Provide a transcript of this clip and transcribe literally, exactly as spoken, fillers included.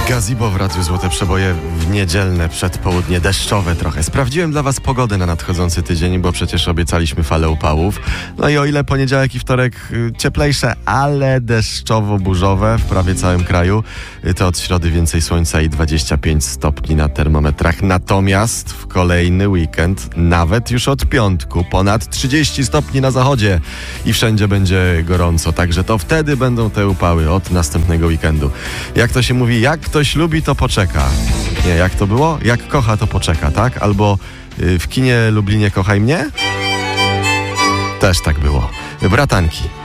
Gazebo w Radiu Złote Przeboje w niedzielne przedpołudnie, deszczowe trochę. Sprawdziłem dla was pogodę na nadchodzący tydzień, bo przecież obiecaliśmy falę upałów. No i o ile poniedziałek i wtorek cieplejsze, ale deszczowo-burzowe w prawie całym kraju, to od środy więcej słońca i dwadzieścia pięć stopni na termometrach. Natomiast w kolejny weekend, nawet już od piątku, ponad trzydzieści stopni na zachodzie i wszędzie będzie gorąco. Także to wtedy będą te upały od następnego weekendu. Jak to się mówi, jak ktoś lubi, to poczeka. Nie, jak to było? Jak kocha, to poczeka, tak? Albo y, w kinie Lublinie kochaj mnie? Też tak było. Bratanki.